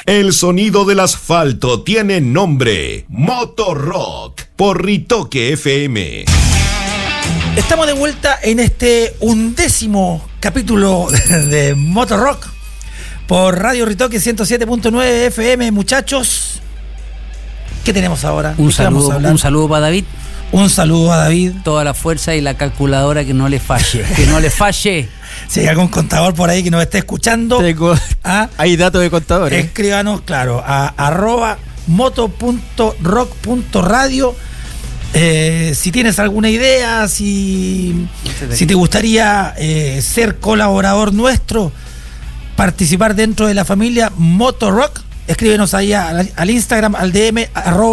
El sonido del asfalto tiene nombre. Motorrock por Ritoque FM. Estamos de vuelta en este 11º capítulo de Motorrock por Radio Ritoque 107.9 FM, muchachos. ¿Qué tenemos ahora? Un saludo para David. Un saludo a David. Toda la fuerza y la calculadora que no le falle. Que no le falle. Si hay algún contador por ahí que nos esté escuchando, hay datos de contadores. Escríbanos, claro, a @moto.rock.radio. Si tienes alguna idea, si te gustaría ser colaborador nuestro, participar dentro de la familia Motorrock, escríbenos ahí al Instagram, al DM,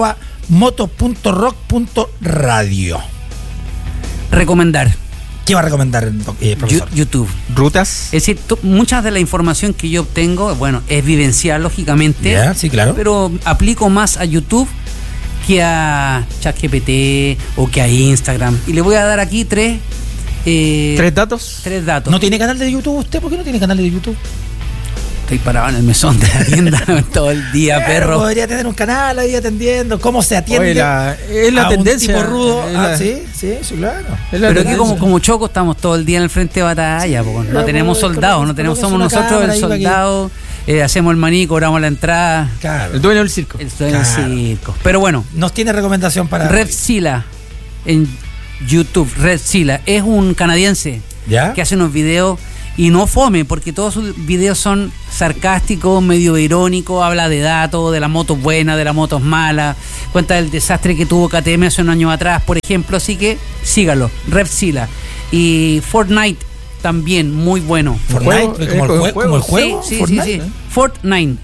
@moto.rock.radio. Recomendar. ¿Qué va a recomendar, profesor? YouTube. ¿Rutas? Es decir, muchas de la información que yo obtengo, bueno, es vivencial, lógicamente. Yeah, sí, claro. Pero aplico más a YouTube que a ChatGPT o que a Instagram. Y le voy a dar aquí tres datos. ¿No tiene canal de YouTube usted? ¿Por qué no tiene canal de YouTube? Estoy parado en el mesón de la tienda todo el día, perro. Podría tener un canal ahí atendiendo. ¿Cómo se atiende? Es la tendencia. Un tipo rudo. Sí, claro. Pero aquí como Choco estamos todo el día en el frente de batalla. No tenemos soldados, somos nosotros el soldado. Hacemos el maní, cobramos la entrada. Claro. El dueño del circo. Pero bueno. ¿Nos tiene recomendación para...? Red Sila en YouTube. Red Sila es un canadiense que hace unos videos y no fome, porque todos sus videos son sarcásticos, medio irónicos, habla de datos, de las motos buenas, de las motos malas, cuenta del desastre que tuvo KTM hace unos años atrás, por ejemplo, así que sígalo, Red Sila. Y Fortnite también, muy bueno. ¿Fortnite? ¿Como el juego? Sí. Fortnite.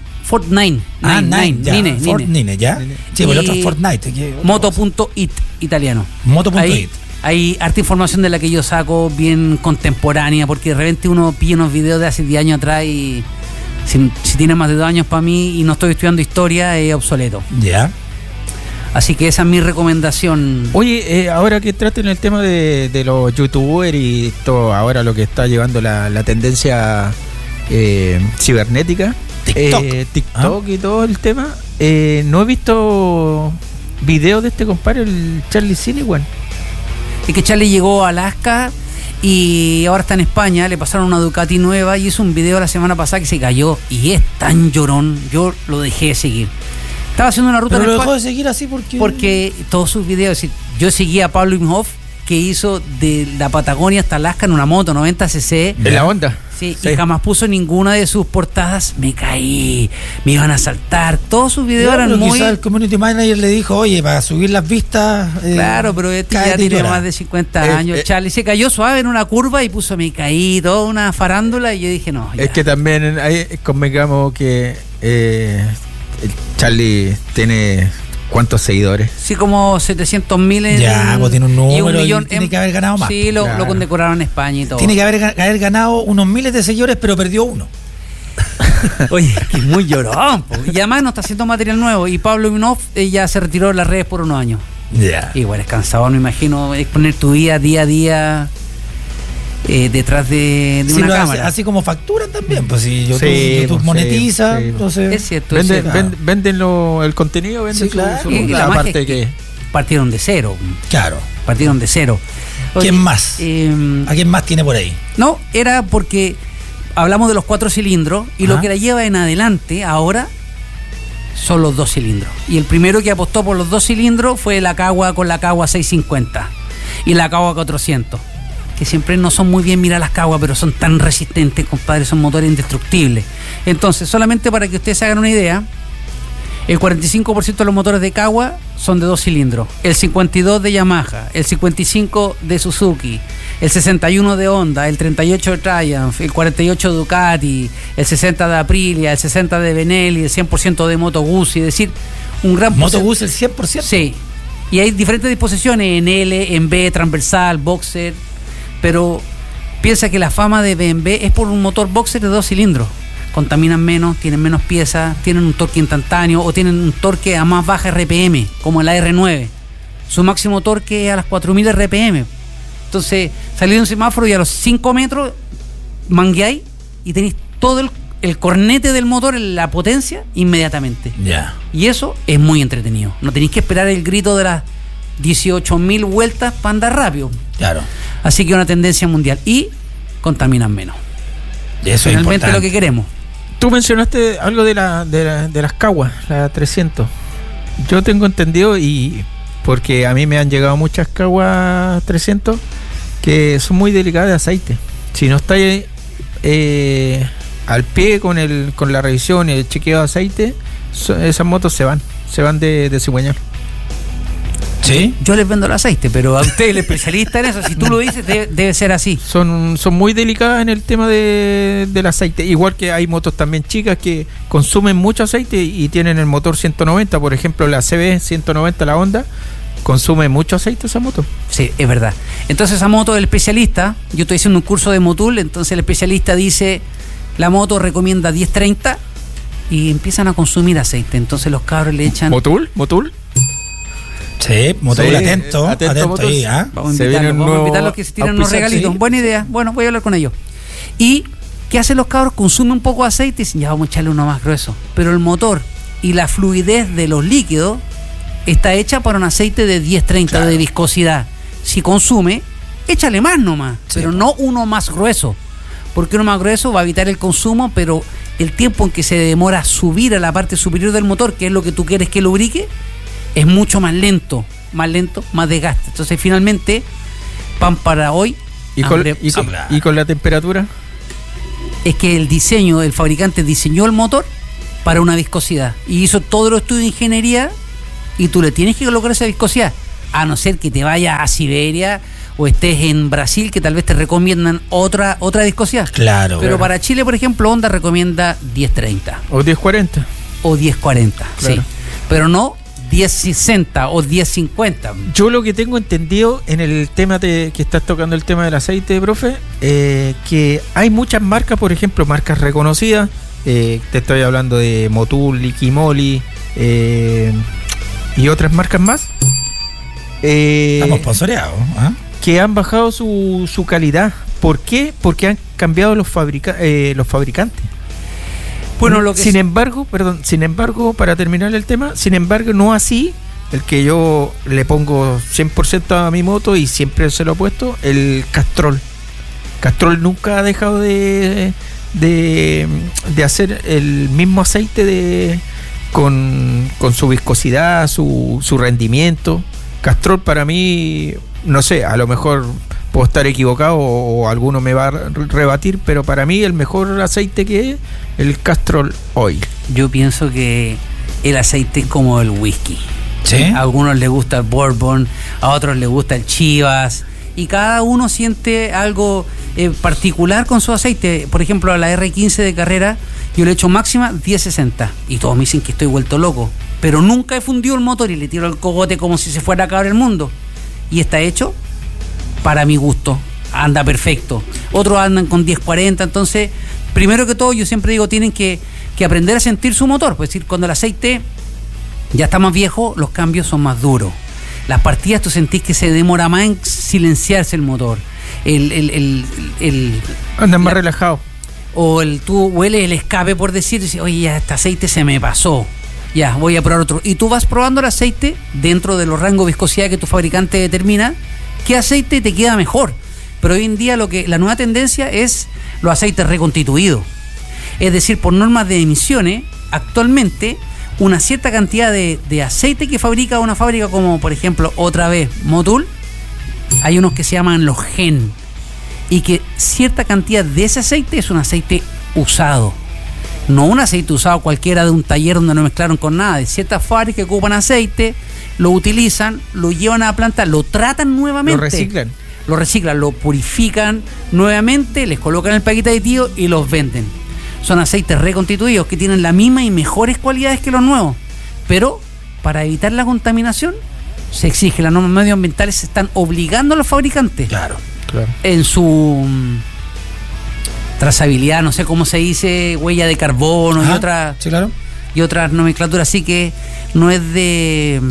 Fortnite, ¿ya? Sí, el otro es Fortnite. Moto.it, italiano. Moto.it. Hay harta información de la que yo saco bien contemporánea, porque de repente uno pilla unos videos de hace 10 años atrás y si tiene más de 2 años para mí y no estoy estudiando historia, es obsoleto. Ya. Así que esa es mi recomendación. Oye, ahora que traten el tema de los youtubers y todo, ahora lo que está llevando la tendencia cibernética, TikTok y todo el tema, no he visto videos de este compadre, el Charlie Sinewan. Es que Charlie llegó a Alaska y ahora está en España, le pasaron una Ducati nueva y hizo un video la semana pasada que se cayó y es tan llorón, yo lo dejé de seguir. Estaba haciendo una ruta en España. ¿Pero lo dejó de seguir así porque todos sus videos, yo seguía a Pablo Imhoff, que hizo de la Patagonia hasta Alaska en una moto 90cc. ¿En la Honda? Sí, y jamás puso ninguna de sus portadas. Me caí, me iban a asaltar. Todos sus videos eran muy... Quizás el community manager le dijo, oye, para subir las vistas... claro, pero este ya tiene más de 50 años. Charlie se cayó suave en una curva y puso me caí, toda una farándula, y yo dije, no, ya. Es que también ahí convengamos que Charlie tiene... ¿Cuántos seguidores? Sí, como 700.000 ya, pues tiene un número y tiene que haber ganado más. Sí, lo condecoraron en España y todo. Tiene que haber ganado unos miles de seguidores, pero perdió uno. Oye, que es muy llorón. Y además no está haciendo material nuevo. Y Pablo Imhoff ya se retiró de las redes por unos años. Ya. Igual es cansador, me imagino, exponer tu vida día a día detrás de una cámara. Así como facturan también, pues si YouTube monetiza, entonces... Es cierto. Venden el contenido, venden la parte que partieron de cero. Claro. Partieron de cero. Oye, ¿quién más? ¿A quién más tiene por ahí? No, era porque hablamos de los 4 cilindros y lo que la lleva en adelante ahora son los 2 cilindros. Y el primero que apostó por los 2 cilindros fue la Kawa con la Kawa 650 y la Kawa 400. Que siempre no son muy bien mirar las Kawa, pero son tan resistentes, compadre, son motores indestructibles. Entonces, solamente para que ustedes se hagan una idea, el 45% de los motores de Kawa son de 2 cilindros, el 52% de Yamaha, el 55% de Suzuki, el 61% de Honda, el 38% de Triumph, el 48% de Ducati, el 60% de Aprilia, el 60% de Benelli, el 100% de Moto Guzzi, es decir, un gran... ¿Moto Guzzi el 100%? Sí, y hay diferentes disposiciones en L, en B, transversal, boxer... Pero piensa que la fama de BMW es por un motor boxer de 2 cilindros. Contaminan menos, tienen menos piezas, tienen un torque instantáneo o tienen un torque a más baja RPM, como la R9. Su máximo torque es a las 4000 RPM. Entonces, salí de un semáforo y a los 5 metros mangueáis y tenéis todo el cornete del motor, la potencia, inmediatamente. Ya. Y eso es muy entretenido. No tenéis que esperar el grito de las 18.000 vueltas para andar rápido. Claro. Así que una tendencia mundial. Y contaminan menos. Y eso finalmente es importante. lo que queremos. Tú mencionaste algo de las caguas, la 300. Yo tengo entendido, y porque a mí me han llegado muchas caguas 300 que son muy delicadas de aceite. Si no está al pie con la revisión y el chequeo de aceite, esas motos se van de cigüeñal. ¿Sí? Yo les vendo el aceite, pero a usted, el especialista en eso, si tú lo dices, debe ser así. Son muy delicadas en el tema del aceite. Igual que hay motos también chicas que consumen mucho aceite y tienen el motor 190. Por ejemplo, la CB 190, la Honda, consume mucho aceite esa moto. Sí, es verdad. Entonces esa moto del especialista, yo estoy haciendo un curso de Motul, entonces el especialista dice, la moto recomienda 10-30 y empiezan a consumir aceite. Entonces los cabros le echan... ¿Motul? Sí, motor Sí, atento ahí, ¿ah? Vamos Se a viene un nuevo invitarlos que se tiran unos auspiciante, regalitos. sí. Buena idea. Bueno, voy a hablar con ellos. ¿Y qué hacen los cabros? Consumen un poco de aceite y dicen, ya vamos a echarle uno más grueso. Pero el motor y la fluidez de los líquidos está hecha para un aceite de 10-30 Claro. de viscosidad. Si consume, échale más nomás, Sí, pero po. no uno más grueso. Porque uno más grueso va a evitar el consumo, pero el tiempo en que se demora a subir a la parte superior del motor, que es lo que tú quieres que lubrique, es mucho más lento, más desgaste. Entonces finalmente, pan para hoy. ¿Y hambre- con la temperatura? es que el fabricante diseñó el motor para una viscosidad y hizo todo los estudios de ingeniería y tú le tienes que colocar esa viscosidad, a no ser que te vayas a Siberia o estés en Brasil, que tal vez te recomiendan otra viscosidad. Claro. Pero claro. para Chile, por ejemplo, Honda recomienda 10-30 ¿O 1040? o 10-40, sí. Claro. Pero no 10-60 o 10-50. Yo lo que tengo entendido en el tema que estás tocando, el tema del aceite, profe, que hay muchas marcas, por ejemplo, marcas reconocidas. Te estoy hablando de Motul, Liquimoli y otras marcas más. Estamos sponsoreados, ¿ah? Que han bajado su calidad. ¿Por qué? Porque han cambiado los fabricantes. Bueno, lo que sin embargo, para terminar el tema, no así el que yo le pongo 100% a mi moto y siempre se lo he puesto, el Castrol. Castrol nunca ha dejado de hacer el mismo aceite con su viscosidad, su rendimiento. Castrol para mí, no sé, a lo mejor puedo estar equivocado o alguno me va a rebatir, pero para mí el mejor aceite que es el Castrol Oil. yo pienso que el aceite es como el whisky. Sí. A algunos les gusta el bourbon, a otros les gusta el Chivas, y cada uno siente algo particular con su aceite. Por ejemplo, a la R15 de carrera yo le echo máxima 10-60 y todos me dicen que estoy vuelto loco, pero nunca he fundido el motor y le tiro el cogote como si se fuera a acabar el mundo, y está hecho para mi gusto, anda perfecto. Otros andan con 10-40. Entonces, primero que todo, yo siempre digo, tienen que aprender a sentir su motor. Pues, es decir, cuando el aceite ya está más viejo, los cambios son más duros. Las partidas tú sentís que se demora más en silenciarse el motor. Andan más relajados. O tú hueles el escape, por decir, y dices, oye, ya este aceite se me pasó, ya voy a probar otro. Y tú vas probando el aceite dentro de los rangos de viscosidad que tu fabricante determina, qué aceite te queda mejor. Pero hoy en día la nueva tendencia es los aceites reconstituidos. Es decir, por normas de emisiones, actualmente una cierta cantidad de aceite que fabrica una fábrica como, por ejemplo, otra vez Motul, hay unos que se llaman los GEN, y que cierta cantidad de ese aceite es un aceite usado. No un aceite usado cualquiera de un taller donde no mezclaron con nada. De ciertas fábricas que ocupan aceite, lo utilizan, lo llevan a la planta, lo tratan nuevamente. Lo reciclan, lo purifican nuevamente, les colocan el paquete aditivo y los venden. Son aceites reconstituidos que tienen las mismas y mejores cualidades que los nuevos. Pero para evitar la contaminación se exige, las normas medioambientales se están obligando a los fabricantes. Claro. En su trazabilidad, no sé cómo se dice, huella de carbono y otras, sí, claro. y otras nomenclaturas, así que no es de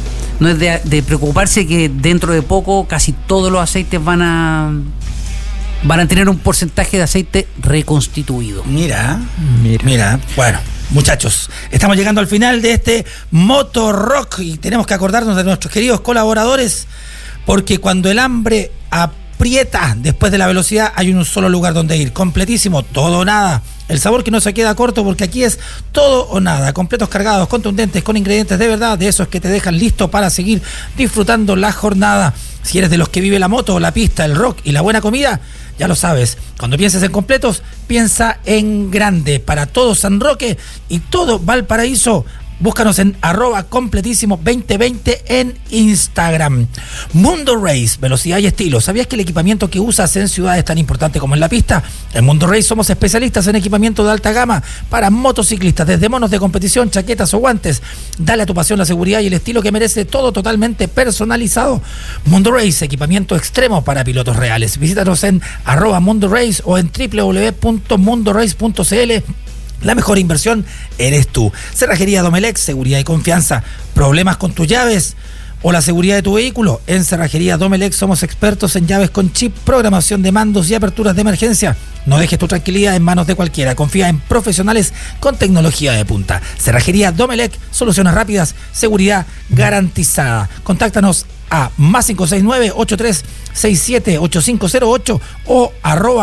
preocuparse que dentro de poco casi todos los aceites van a van a tener un porcentaje de aceite reconstituido. Mira. Bueno, muchachos, estamos llegando al final de este Motorrock y tenemos que acordarnos de nuestros queridos colaboradores, porque cuando el hambre aprieta después de la velocidad hay un solo lugar donde ir, completísimo, todo o nada. El sabor que no se queda corto, porque aquí es todo o nada, completos, cargados, contundentes, con ingredientes de verdad, de esos que te dejan listo para seguir disfrutando la jornada. Si eres de los que vive la moto, la pista, el rock y la buena comida, ya lo sabes, cuando pienses en completos, piensa en grande. Para todo San Roque y todo Valparaíso, búscanos en @completísimo2020 en Instagram. Mundo Race, velocidad y estilo. ¿Sabías que el equipamiento que usas en ciudad es tan importante como en la pista? En Mundo Race somos especialistas en equipamiento de alta gama para motociclistas, desde monos de competición, chaquetas o guantes. Dale a tu pasión la seguridad y el estilo que merece, todo totalmente personalizado. Mundo Race, equipamiento extremo para pilotos reales. Visítanos en @Mundo Race o en www.mundorace.cl. La mejor inversión eres tú. Cerrajería Domelec, seguridad y confianza. ¿Problemas con tus llaves o la seguridad de tu vehículo? En Cerrajería Domelec somos expertos en llaves con chip, programación de mandos y aperturas de emergencia. No dejes tu tranquilidad en manos de cualquiera. Confía en profesionales con tecnología de punta. Cerrajería Domelec, soluciones rápidas, seguridad garantizada. Contáctanos a +569-8367-8508 o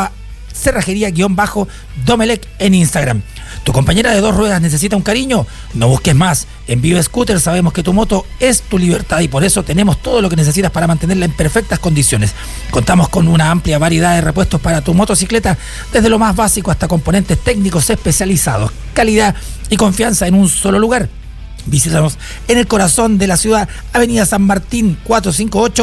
@cerrajería_Domelec en Instagram. ¿Tu compañera de dos ruedas necesita un cariño? No busques más. En Vive Scooter sabemos que tu moto es tu libertad y por eso tenemos todo lo que necesitas para mantenerla en perfectas condiciones. Contamos con una amplia variedad de repuestos para tu motocicleta, desde lo más básico hasta componentes técnicos especializados. Calidad y confianza en un solo lugar. Visítanos en el corazón de la ciudad, Avenida San Martín 458,